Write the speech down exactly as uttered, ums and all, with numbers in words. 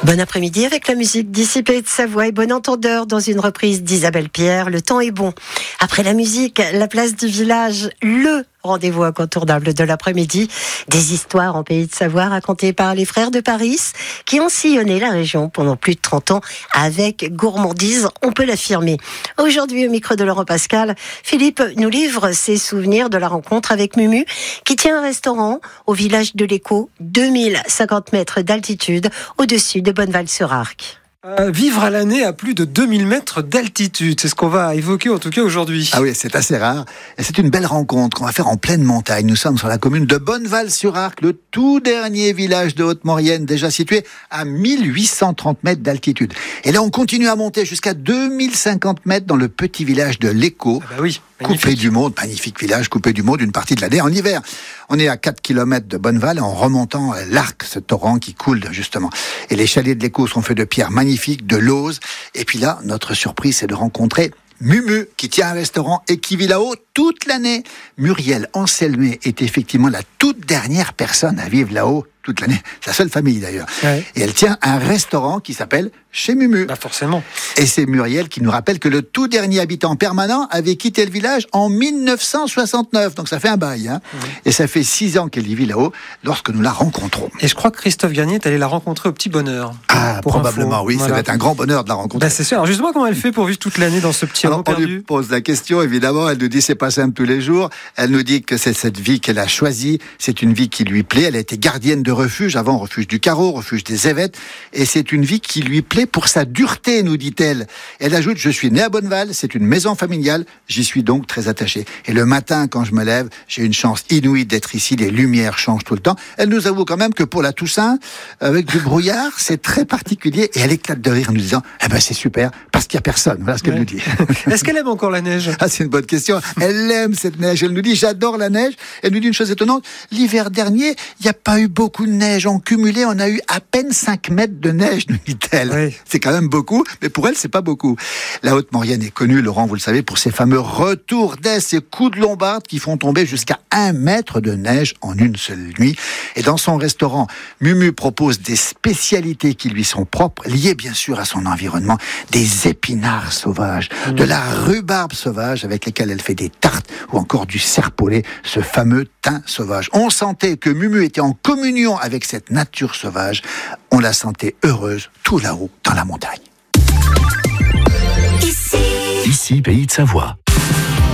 Bon après-midi avec la musique d'Ici Pays de Savoie et bon entendeur dans une reprise d'Isabelle Pierre. Le temps est bon. Après la musique, la place du village, le rendez-vous incontournable de l'après-midi. Des histoires en Pays de Savoie racontées par les frères de Paris qui ont sillonné la région pendant plus de trente ans avec gourmandise, on peut l'affirmer. Aujourd'hui, au micro de Laurent Pascal, Philippe nous livre ses souvenirs de la rencontre avec Mumu qui tient un restaurant au village de l'Écho, deux mille cinquante mètres d'altitude au-dessus de Bonneval-sur-Arc. Euh, vivre à l'année à plus de deux mille mètres d'altitude, c'est ce qu'on va évoquer en tout cas aujourd'hui. Ah oui, c'est assez rare. Et c'est une belle rencontre qu'on va faire en pleine montagne. Nous sommes sur la commune de Bonneval-sur-Arc, le tout dernier village de Haute-Maurienne, déjà situé à mille huit cent trente mètres d'altitude. Et là, on continue à monter jusqu'à deux mille cinquante mètres dans le petit village de l'Écho. Ah bah oui, coupé du monde, magnifique village, coupé du monde une partie de l'année en hiver. On est à quatre kilomètres de Bonneval en remontant l'Arc, ce torrent qui coule justement. Et les chalets de l'Écho sont faits de pierres magnifiques, de lauze. Et puis là, notre surprise, c'est de rencontrer Mumu, qui tient un restaurant et qui vit là-haut toute l'année. Muriel Anselmé est effectivement la toute dernière personne à vivre là-haut toute l'année. C'est la seule famille d'ailleurs. Ouais. Et elle tient un restaurant qui s'appelle Chez Mumu. Bah forcément. Et c'est Muriel qui nous rappelle que le tout dernier habitant permanent avait quitté le village en mille neuf cent soixante-neuf. Donc ça fait un bail. Hein. Mmh. Et ça fait six ans qu'elle y vit là-haut lorsque nous la rencontrons. Et je crois que Christophe Garnier est allé la rencontrer au petit bonheur. Ah, probablement, info. Oui. Voilà. Ça va être un grand bonheur de la rencontrer. Bah, c'est sûr. Alors justement, comment elle fait pour vivre toute l'année dans ce petit Alors, on perdu lui pose la question, évidemment. Elle nous dit c'est pas simple tous les jours. Elle nous dit que c'est cette vie qu'elle a choisie. C'est une vie qui lui plaît. Elle a été gardienne de refuge avant, refuge du Carreau, refuge des Évêques. Et c'est une vie qui lui plaît pour sa dureté, nous dit-elle. Elle ajoute, je suis née à Bonneval, c'est une maison familiale, j'y suis donc très attachée. Et le matin, quand je me lève, j'ai une chance inouïe d'être ici, les lumières changent tout le temps. Elle nous avoue quand même que pour la Toussaint, avec du brouillard, c'est très particulier. Et elle éclate de rire en nous disant, eh ben c'est super, parce qu'il n'y a personne. Voilà ce qu'elle ouais. nous dit. Est-ce qu'elle aime encore la neige ? Ah, c'est une bonne question. Elle aime cette neige. Elle nous dit, j'adore la neige. Elle nous dit une chose étonnante, l'hiver dernier, il n'y a pas eu beaucoup de neige. En cumulé, on a eu à peine cinq mètres de neige, nous dit-elle. Oui. C'est quand même beaucoup, mais pour elle, c'est pas beaucoup. La Haute-Maurienne est connue, Laurent, vous le savez, pour ses fameux retours d'Est, ces coups de lombarde qui font tomber jusqu'à un mètre de neige en une seule nuit. Et dans son restaurant, Mumu propose des spécialités qui lui sont propres, liées bien sûr à son environnement, des épinards sauvages, mmh. de la rhubarbe sauvage avec lesquelles elle fait des tartes, ou encore du serpolet, ce fameux thym sauvage. On sentait que Mumu était en communion avec cette nature sauvage. On la sentait heureuse tout là-haut dans la montagne. Ici, Ici Pays de Savoie.